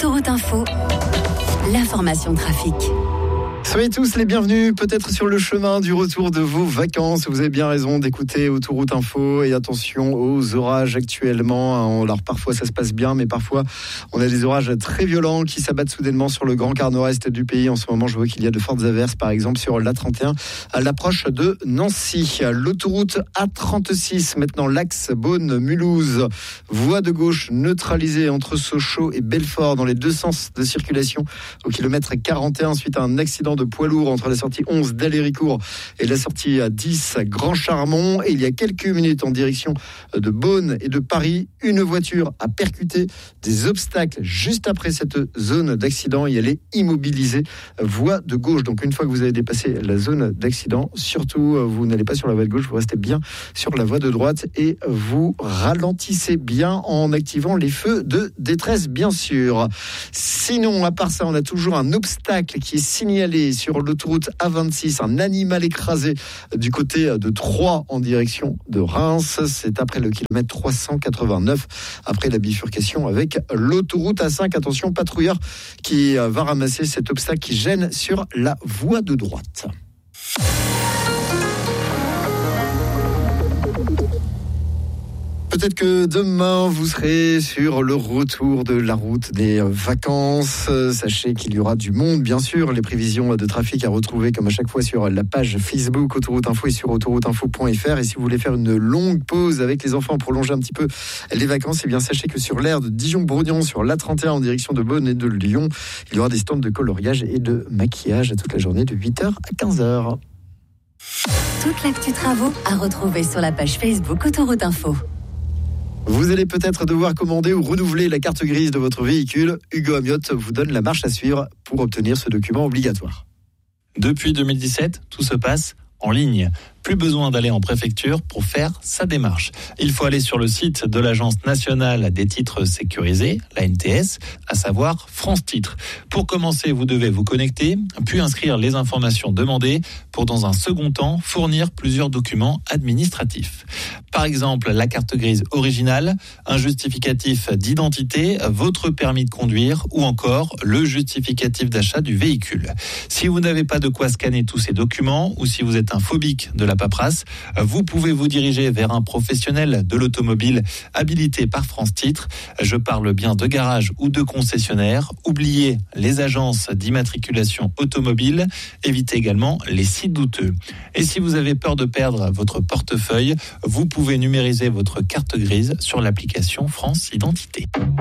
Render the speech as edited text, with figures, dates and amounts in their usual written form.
Autoroute Info, l'information trafic. Soyez tous les bienvenus, peut-être sur le chemin du retour de vos vacances. Vous avez bien raison d'écouter Autoroute Info et attention aux orages actuellement. Alors parfois ça se passe bien, mais parfois on a des orages très violents qui s'abattent soudainement sur le grand quart nord-est du pays. En ce moment, je vois qu'il y a de fortes averses, par exemple sur l'A31 à l'approche de Nancy. L'autoroute A36, maintenant l'axe Beaune-Mulhouse. Voie de gauche neutralisée entre Sochaux et Belfort dans les deux sens de circulation au kilomètre 41 suite à un accident de poids lourd entre la sortie 11 d'Aléricourt et la sortie 10 à Grand Charmont. Et il y a quelques minutes en direction de Beaune et de Paris, une voiture a percuté des obstacles juste après cette zone d'accident et elle est immobilisée voie de gauche. Donc une fois que vous avez dépassé la zone d'accident, surtout vous n'allez pas sur la voie de gauche, vous restez bien sur la voie de droite et vous ralentissez bien en activant les feux de détresse bien sûr. Sinon, à part ça, on a toujours un obstacle qui est signalé sur l'autoroute A26, un animal écrasé du côté de Troyes en direction de Reims. C'est après le kilomètre 389, après la bifurcation avec l'autoroute A5. Attention, patrouilleur qui va ramasser cet obstacle qui gêne sur la voie de droite. Peut-être que demain, vous serez sur le retour de la route des vacances. Sachez qu'il y aura du monde, bien sûr. Les prévisions de trafic à retrouver, comme à chaque fois, sur la page Facebook Autoroute Info et sur autorouteinfo.fr. Et si vous voulez faire une longue pause avec les enfants, prolonger un petit peu les vacances, eh bien, sachez que sur l'aire de Dijon-Bourgnon, sur l'A31 en direction de Beaune et de Lyon, il y aura des stands de coloriage et de maquillage toute la journée de 8h à 15h. Toute l'actu travaux à retrouver sur la page Facebook Autoroute Info. Vous allez peut-être devoir commander ou renouveler la carte grise de votre véhicule. Hugo Amiotte vous donne la marche à suivre pour obtenir ce document obligatoire. Depuis 2017, tout se passe en ligne. Plus besoin d'aller en préfecture pour faire sa démarche. Il faut aller sur le site de l'Agence nationale des titres sécurisés, l'ANTS, à savoir France Titres. Pour commencer, vous devez vous connecter, puis inscrire les informations demandées pour, dans un second temps, fournir plusieurs documents administratifs. Par exemple, la carte grise originale, un justificatif d'identité, votre permis de conduire ou encore le justificatif d'achat du véhicule. Si vous n'avez pas de quoi scanner tous ces documents ou si vous êtes un phobique de la paperasse, vous pouvez vous diriger vers un professionnel de l'automobile habilité par France Titres. Je parle bien de garage ou de concessionnaire. Oubliez les agences d'immatriculation automobile. Évitez également les sites douteux. Et si vous avez peur de perdre votre portefeuille, vous pouvez numériser votre carte grise sur l'application France Identité.